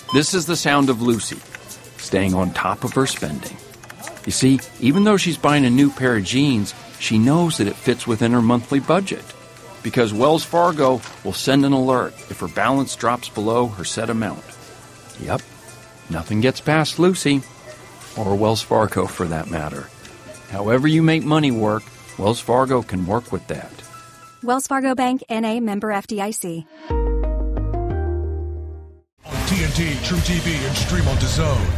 This is the sound of Lucy, staying on top of her spending. You see, even though she's buying a new pair of jeans, she knows that it fits within her monthly budget, because Wells Fargo will send an alert if her balance drops below her set amount. Yep, nothing gets past Lucy, or Wells Fargo for that matter. However you make money work, Wells Fargo can work with that. Wells Fargo Bank, N.A., member FDIC. On TNT, True TV, and stream on DAZN.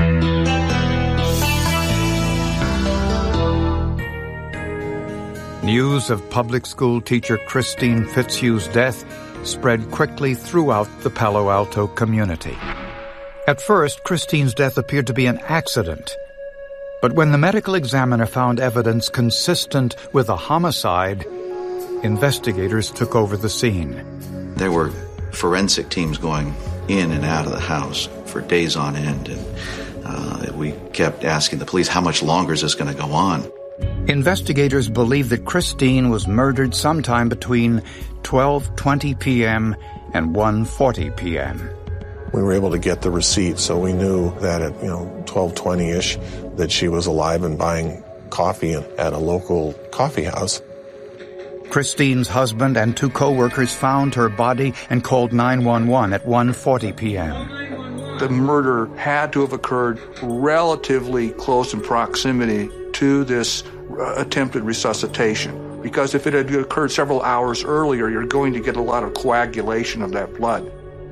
News of public school teacher Christine Fitzhugh's death spread quickly throughout the Palo Alto community. At first, Christine's death appeared to be an accident. But when the medical examiner found evidence consistent with a homicide, investigators took over the scene. There were forensic teams going in and out of the house for days on end, and we kept asking the police, how much longer is this going to go on? Investigators believe that Christine was murdered sometime between 12:20 p.m. and 1:40 p.m. We were able to get the receipt, so we knew that at 12:20-ish that she was alive and buying coffee at a local coffee house. Christine's husband and two co-workers found her body and called 911 at 1:40 p.m. The murder had to have occurred relatively close in proximity to this attempted resuscitation, because if it had occurred several hours earlier, you're going to get a lot of coagulation of that blood.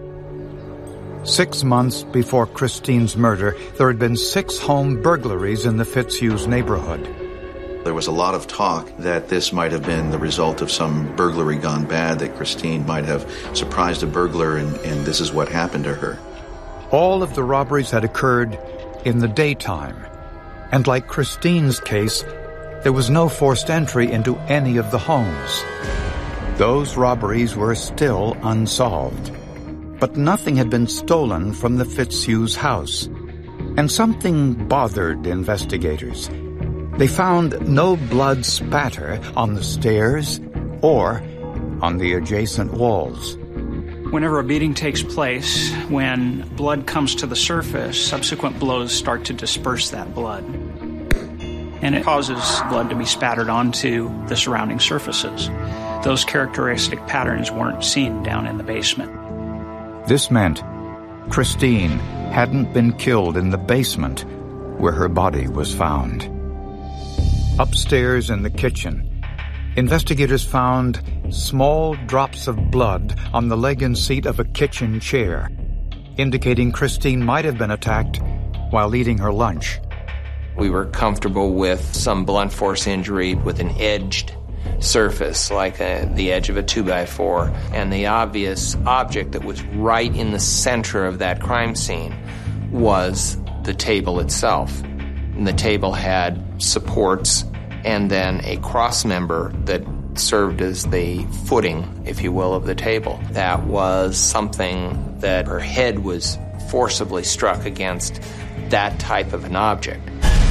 6 months before Christine's murder, there had been 6 home burglaries in the Fitzhughs neighborhood. There was a lot of talk that this might have been the result of some burglary gone bad, that Christine might have surprised a burglar and this is what happened to her. All of the robberies had occurred in the daytime, and like Christine's case, there was no forced entry into any of the homes. Those robberies were still unsolved. But nothing had been stolen from the Fitzhughs' house, and something bothered investigators. They found no blood spatter on the stairs or on the adjacent walls. Whenever a beating takes place, when blood comes to the surface, subsequent blows start to disperse that blood. And it causes blood to be spattered onto the surrounding surfaces. Those characteristic patterns weren't seen down in the basement. This meant Christine hadn't been killed in the basement where her body was found. Upstairs in the kitchen, investigators found small drops of blood on the leg and seat of a kitchen chair, indicating Christine might have been attacked while eating her lunch. We were comfortable with some blunt force injury with an edged surface, like the edge of a 2x4, and the obvious object that was right in the center of that crime scene was the table itself. And the table had supports and then a cross member that served as the footing, if you will, of the table. That was something that her head was forcibly struck against that type of an object.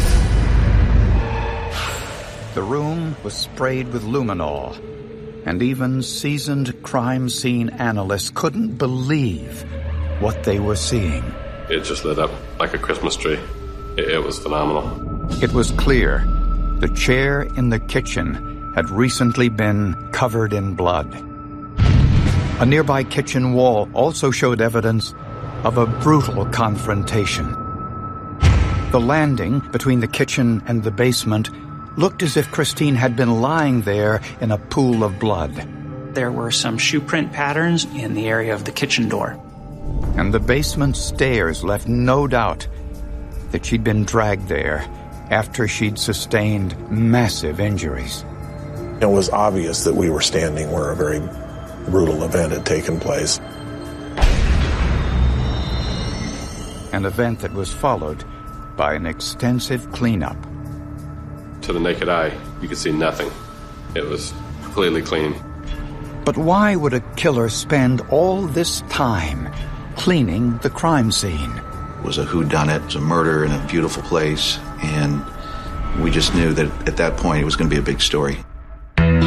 The room was sprayed with luminol, and even seasoned crime scene analysts couldn't believe what they were seeing. It just lit up like a Christmas tree. It was phenomenal. It was clear the chair in the kitchen had recently been covered in blood. A nearby kitchen wall also showed evidence of a brutal confrontation. The landing between the kitchen and the basement looked as if Christine had been lying there in a pool of blood. There were some shoe print patterns in the area of the kitchen door. And the basement stairs left no doubt that she'd been dragged there after she'd sustained massive injuries. It was obvious that we were standing where a very brutal event had taken place. An event that was followed by an extensive cleanup. To the naked eye, you could see nothing. It was completely clean. But why would a killer spend all this time cleaning the crime scene? It was a whodunit. It was a murder in a beautiful place, and we just knew that at that point it was going to be a big story.